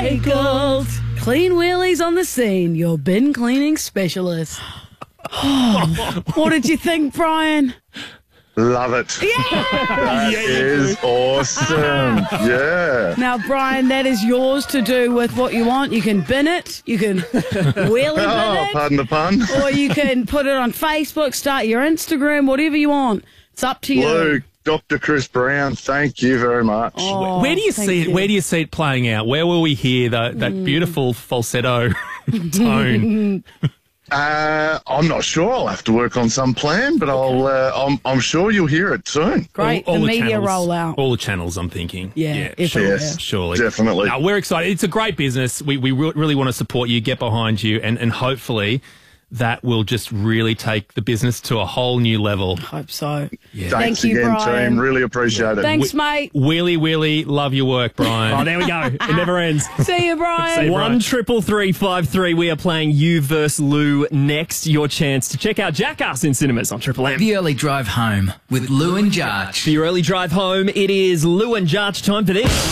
recycled. Clean Wheelies on the scene, your bin cleaning specialist. What did you think, Brian? Love it. That is awesome. Yeah. Now, Brian, that is yours to do with what you want. You can bin it, you can wheelie bin Oh, it, pardon the pun. or you can put it on Facebook, start your Instagram, whatever you want. It's up to you. Luke, Dr. Chris Brown, thank you very much. Oh, Where do you thank see it? Where do you see it playing out? Where will we hear that beautiful falsetto tone? I'm not sure. I'll have to work on some plan, but I'm sure you'll hear it soon. Great, All the the media channels, rollout. All the channels, I'm thinking. Yeah, sure, Yes, surely. definitely. No, we're excited. It's a great business. We really want to support you, get behind you, and hopefully that will just really take the business to a whole new level. Hope so. Yeah. Thanks Thank you, again, Brian. team. Really appreciate it. Thanks, mate. Wheelie, love your work, Brian. Oh, there we go. It never ends. See you, Brian. 1-333-53. We are playing You vs. Lou next. Your chance to check out Jackass in cinemas on Triple M. The Early Drive Home with Lou and For Jarch. your early drive home, it is Lou and Jarch time for this.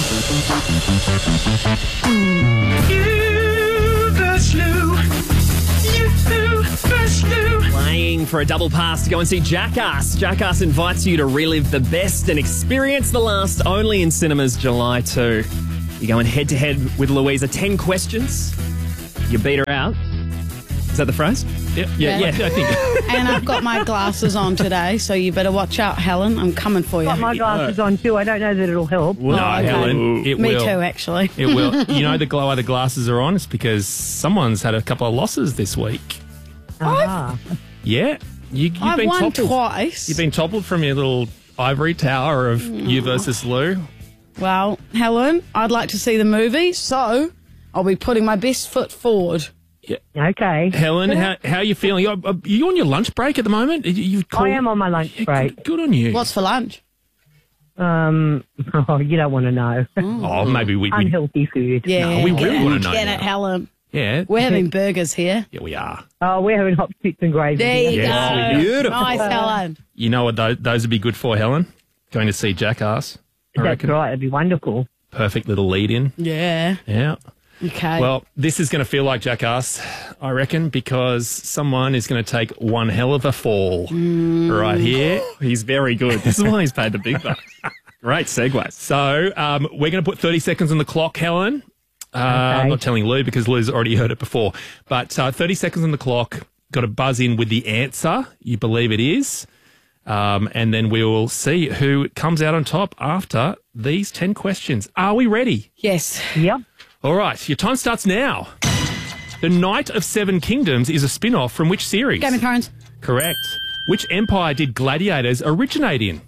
Playing for a double pass to go and see Jackass. Jackass invites you to relive the best and experience the last only in cinemas July 2. You're going head-to-head with Louisa. 10 questions. You beat her out. Is that the phrase? Yeah, I think. And I've got my glasses on today, so you better watch out, Helen. I'm coming for you. Got my glasses on too. I don't know that it'll help. No, okay. Helen, it Me will. too, actually. It will. You know why the glasses are on? It's because someone's had a couple of losses this week. Ah. Yeah. You've I've been won toppled. twice. You've been toppled from your little ivory tower of you versus Lou. Well, Helen, I'd like to see the movie, so I'll be putting my best foot forward. Okay. Helen, how are you feeling? Are you on your lunch break at the moment? You've I am on my lunch Yeah, break. Good on you. What's for lunch? You don't want to know. Oh, maybe we Unhealthy food. Yeah, No, we really get wanna it, know get now. it, Helen. yeah. We're having burgers here. Yeah, we are. Oh, we're having hot chicks and gravy. There you Yes, go. beautiful. Nice, Helen. You know what those would be good for, Helen? Going to see Jackass. I That's reckon. right. It'd be wonderful. Perfect little lead in. Yeah. Yeah. Okay. Well, this is going to feel like Jackass, I reckon, because someone is going to take one hell of a fall right here. He's very good. This is why he's paid the big bucks. Great segue. So we're going to put 30 seconds on the clock, Helen. I'm not telling Lou because Lou's already heard it before. But 30 seconds on the clock. Got to buzz in with the answer you believe it is. And then we will see who comes out on top after these 10 questions. Are we ready? yes. Yep. All right. Your time starts now. The Knight of Seven Kingdoms is a spin-off from which series? Game of Thrones. Correct. Which empire did Gladiators originate in?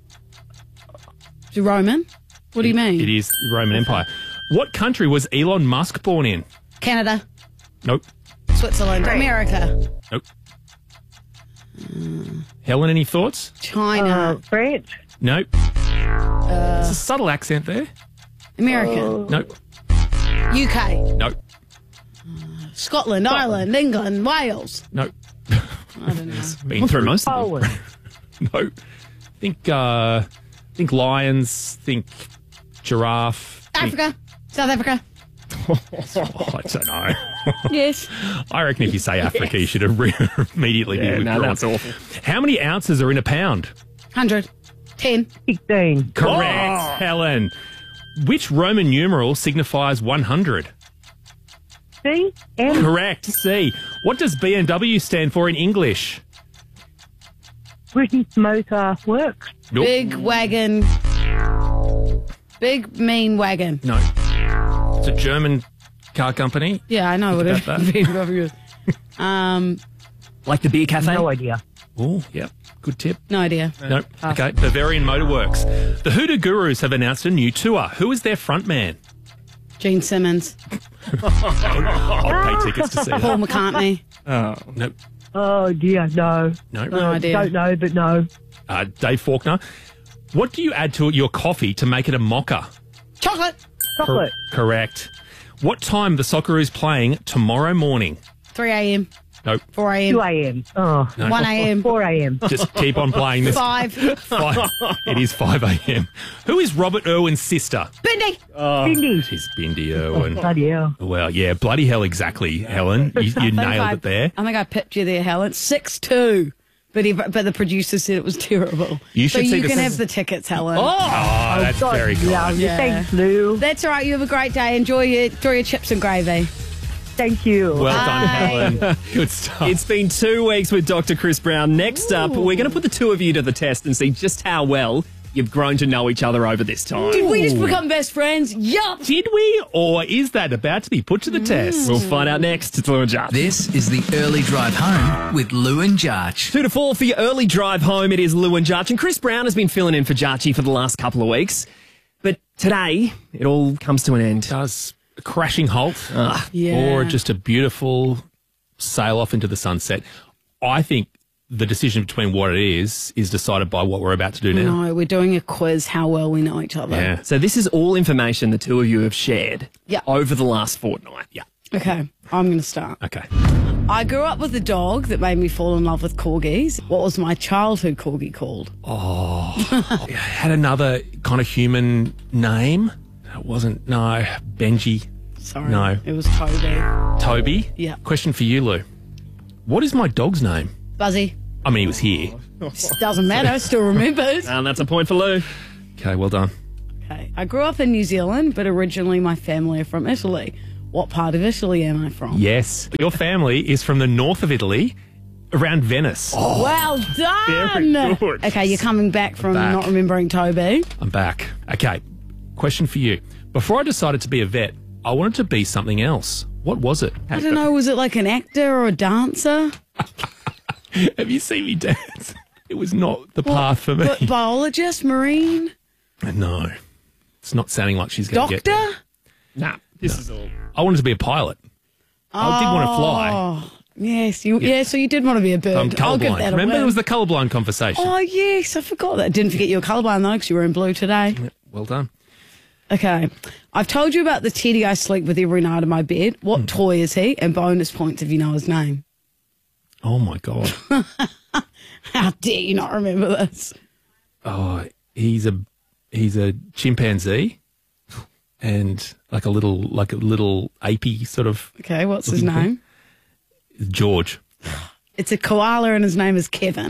Is it Roman? What do you mean? It is the Roman Empire. What country was Elon Musk born in? Canada. Nope. Switzerland. America. Nope. Helen, any thoughts? China. France. Nope. There's a subtle accent there. America. Nope. UK. Nope. Scotland. Ireland. England. Wales. Nope. I don't know. Been through most of Poland. them. Nope. Think lions. Think giraffe. Think, Africa. South Africa. oh, I don't know. Yes. I reckon if you say Africa, you should immediately be withdrawn. no, that's awful. How many ounces are in a pound? 100. 10. 16. Correct, Helen. Which Roman numeral signifies 100? C. M. Correct, C. What does BMW stand for in English? British Motor Works. Nope. Big wagon. Big mean wagon. No. It's a German car company. Yeah, I know what it about that. is. Like the beer cafe? No idea. Oh, yep. Good tip. No idea. Nope. Okay. Bavarian Motorworks. The Hoodoo Gurus have announced a new tour. Who is their frontman? Gene Simmons. I'll pay tickets to see Paul that. McCartney. Nope. Oh, dear. No. No. No idea. Don't know, but no. Dave Faulkner. What do you add to your coffee to make it a mocha? Chocolate. Chocolate. Correct. What time the Socceroos playing tomorrow morning? 3 a.m. Nope. 4 a.m. 2 a.m. Oh, 1 a.m. 4 a.m. Just keep on playing this. 5. It is 5 a.m. Who is Robert Irwin's sister? Bindi. Bindi. She's Bindi Irwin. Bloody hell. Well, yeah, bloody hell, exactly, Helen. You nailed it there. I think I pipped you there, Helen. 6-2. But the producer said it was terrible. You should so see you the can s- have the tickets, Helen. Oh, that's God, very kind. lovely. Yeah. Thanks, Lou. That's all right. You have a great day. Enjoy your chips and gravy. Thank you. Well done, Bye. Helen. Good stuff. It's been 2 weeks with Dr. Chris Brown. Next up, we're going to put the two of you to the test and see just how well you've grown to know each other over this time. Did we just become best friends? Yup. Did we, or is that about to be put to the test? We'll find out next. It's Lou and Jarch. This is the early drive home with Lou and Jarch. 2 to 4 for your early drive home. It is Lou and Jarch. And Chris Brown has been filling in for Jarchy for the last couple of weeks. But today, it all comes to an end. Does a crashing halt Yeah. or just a beautiful sail off into the sunset? I think the decision between what it is decided by what we're about to do now. No, we're doing a quiz how well we know each other. Yeah. So this is all information the two of you have shared Yeah. over the last fortnight. Yeah. Okay, I'm going to start. Okay. I grew up with a dog that made me fall in love with corgis. What was my childhood corgi called? It had another kind of human name. It wasn't, no, Benji. Sorry. No. It was Toby. Toby? Yeah. Question for you, Lou. What is my dog's name? Buzzy. I mean, he was here. Doesn't matter, still remembered. And that's a point for Lou. Okay, well done. Okay. I grew up in New Zealand, but originally my family are from Italy. What part of Italy am I from? Yes. Your family is from the north of Italy, around Venice. Well done! Very good. Okay, you're coming back from Back. not remembering Toby. I'm back. Okay, question for you. Before I decided to be a vet, I wanted to be something else. What was it? I don't know, was it like an actor or a dancer? Have you seen me dance? It was not the path for me. What, biologist, marine, No. It's not sounding like she's going to get doctor? there. Nah, this is all. I wanted to be a pilot. I did want to fly. Oh, yes, so you did want to be a bird. I'm I'll give colourblind. that a Remember, win. it was the colourblind conversation. Oh, yes, I forgot that. Didn't forget you were colourblind, though, because you were in blue today. Well done. Okay. I've told you about the teddy I sleep with every night in my bed. Hmm. What toy is he? And bonus points if you know his name. Oh, my God. How dare you not remember this? Oh, he's a chimpanzee and like a little apey sort of Okay, what's his Looking for- name? George. It's a koala and his name is Kevin.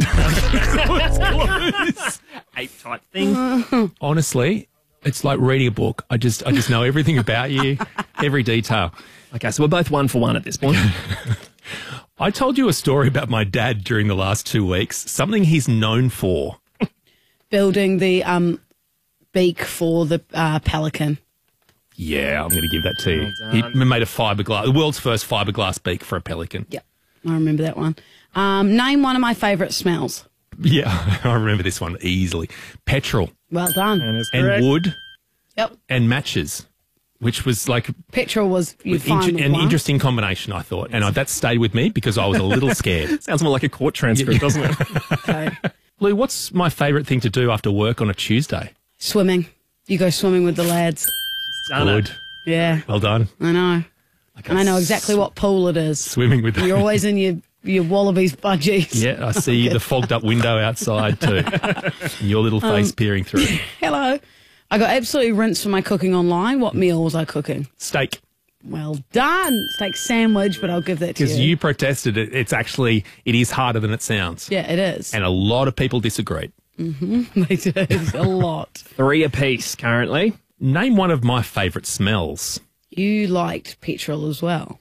Ape type thing. Honestly, it's like reading a book. I just know everything about you, every detail. Okay, so we're both 1 for 1 at this point. I told you a story about my dad during the last 2 weeks, something he's known for. Building the beak for the pelican. Yeah, I'm going to give that to you. Well He made the world's first fiberglass beak for a pelican. Yep, I remember that one. Name one of my favourite smells. Yeah, I remember this one easily. Petrol Well done. and wood Yep. and matches, which was like Petrol was you fine with an one. interesting combination, I thought. And that stayed with me because I was a little scared. Sounds more like a court transcript, doesn't it? Okay. Lou, what's my favourite thing to do after work on a Tuesday? Swimming. You go swimming with the lads. Done it. Good. Yeah, Well done. I know. And I know exactly what pool it is. Swimming with You're always in your wallabies budgies. Yeah, I see the fogged up window outside too. And your little face peering through. Hello. I got absolutely rinsed for my cooking online. What meal was I cooking? Steak. Well done. Steak sandwich, but I'll give that to Because you. you protested it. It is harder than it sounds. Yeah, it is. And a lot of people disagreed. They do. A lot. 3 apiece currently. Name one of my favourite smells. You liked petrol as well.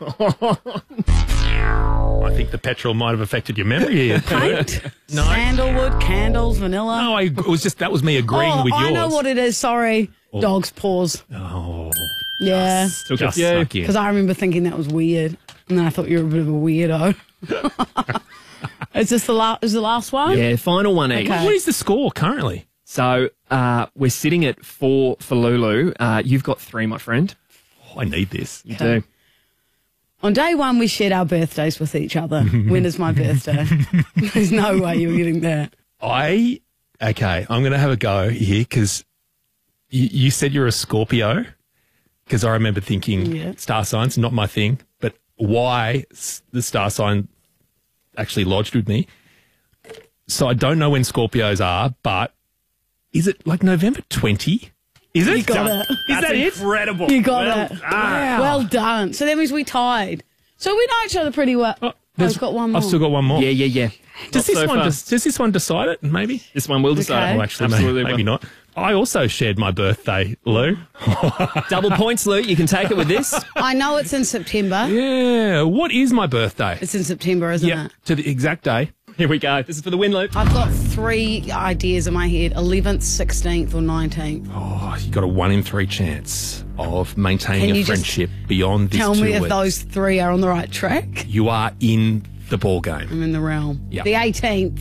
I think the petrol might have affected your memory here. Paint, No. sandalwood, candles, vanilla. No, that was me agreeing with yours. I know what it is. Sorry. Dog's paws. Oh, Yeah. Took just a few. suck in. Because I remember thinking that was weird. And then I thought you were a bit of a weirdo. Is this the last one? Yeah, final one each. Okay. What is the score currently? So we're sitting at 4 for Lulu. You've got 3, my friend. Oh, I need this. You do. On day one, we shared our birthdays with each other. When is my birthday? There's no way you're getting that. Okay, I'm going to have a go here because you said you're a Scorpio because I remember thinking Yeah. star signs, not my thing, but why the star sign actually lodged with me. So I don't know when Scorpios are, but is it like November 20? Is it? You got it. Is that it? Incredible. You got it. Wow. Well done. So that means we tied. So we know each other pretty well. I've got one more. I've still got one more. Yeah. Does this one decide it? Maybe. This one will decide. Okay. Oh, actually, Absolutely maybe not. I also shared my birthday, Lou. Double points, Lou. You can take it with this. I know it's in September. Yeah. What is my birthday? It's in September, isn't Yeah, it? to the exact day. Here we go. This is for the win, Lou. I've got 3 ideas in my head, 11th, 16th or 19th. Oh, you got a 1 in 3 chance of maintaining Can a you just friendship beyond this Tell 2 me if weeks. those 3 are on the right track. You are in the ball game. I'm in the realm. Yeah. The 18th.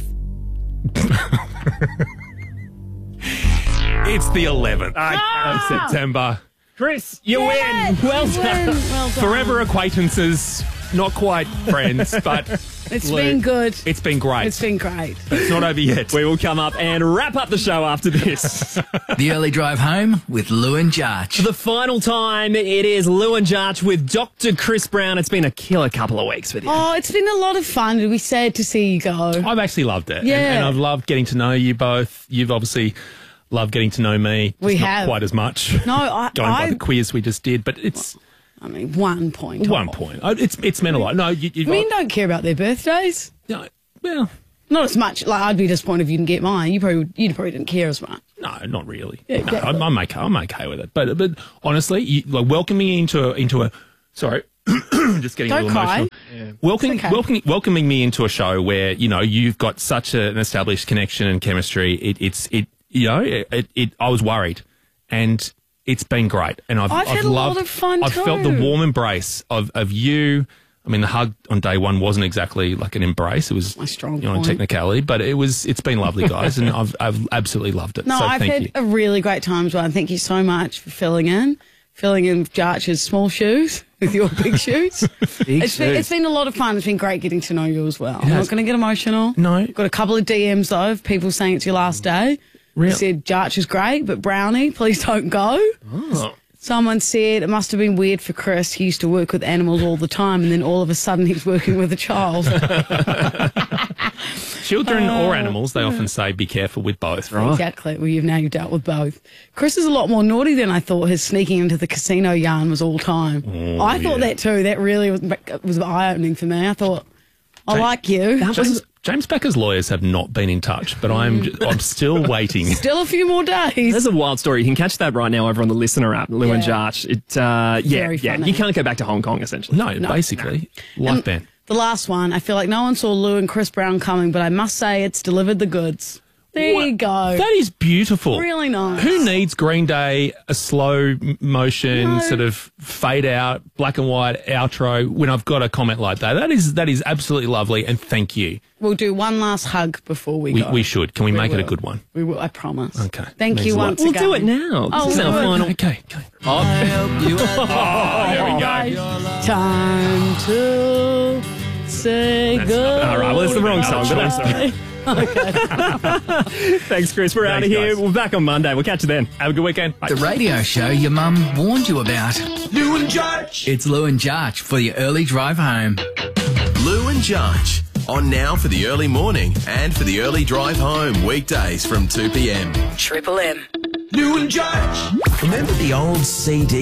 It's the 11th of September. Chris, you Yes! win. Well You done. win. Well done. Forever acquaintances, not quite friends, but It's Lou, been good. It's been great. It's been great. It's not over yet. We will come up and wrap up the show after this. The Early Drive Home with Lou and Jarch. For the final time, it is Lou and Jarch with Dr. Chris Brown. It's been a killer couple of weeks with you. Oh, it's been a lot of fun. It'd be sad to see you go. I've actually loved it. Yeah. And I've loved getting to know you both. You've obviously loved getting to know me. We Just not have. quite as much. No, Going by the quiz we just did, but it's I mean, 1 point. 1 point. It's meant a lot. No, you Men don't care about their birthdays. no, well, Not as much. Like, I'd be disappointed if you didn't get mine. You probably didn't care as much. no, not really. Yeah, no, exactly. I'm okay with it. But honestly, like welcoming me into a sorry, just getting a Don't little cry. emotional. It's okay. Welcoming me into a show where you've got such an established connection and chemistry. I was worried, and it's been great. And I've had a loved, lot of fun I've felt the too. warm embrace of you. I mean, the hug on day 1 wasn't exactly like an embrace. It was My strong a point. technicality, but it's been lovely, guys, and I've absolutely loved it. No, so I've thank had you. a really great time as well. And thank you so much for filling in with Jarch's small shoes with your big shoes. It's been a lot of fun. It's been great getting to know you as well. I'm has. not going to get emotional. No. Got a couple of DMs though of people saying it's your last day. Really? Said Jarch is great, but Brownie, please don't go. Oh. Someone said it must have been weird for Chris. He used to work with animals all the time, and then all of a sudden he's working with a child. Children or animals, they often say be careful with both. Right. Exactly. Well, you've dealt with both. Chris is a lot more naughty than I thought. His sneaking into the casino yarn was all time. I thought that too. That really was eye-opening for me. I thought, I like you. James Packer's lawyers have not been in touch, but I'm still waiting. Still a few more days. There's a wild story. You can catch that right now over on the Listener app, Lou and Jarch. Very funny. You can't go back to Hong Kong, essentially. No, basically, life ban. The last one, I feel like no one saw Lou and Chris Brown coming, but I must say it's delivered the goods. There you go. That is beautiful. Really nice. Who needs Green Day, a slow motion, sort of fade out, black and white outro when I've got a comment like that? That is absolutely lovely, and thank you. We'll do one last hug before we go. We should. Can we make it a will. good one? We will, I promise. Okay. Thank Means you a lot. once We'll again. do it now. Oh, This is our we'll do it. final. Okay. There we go. Time to say goodbye. All right, well, it's the wrong song, but that's all right. Thanks, Chris. We're out of Thanks, here. guys. We're back on Monday. We'll catch you then. Have a good weekend. Bye. The radio show your mum warned you about. Lou and Jarch. It's Lou and Jarch for the early drive home. Lou and Jarch. On now for the early morning and for the early drive home. Weekdays from 2 p.m. Triple M. Lou and Jarch. Remember the old CD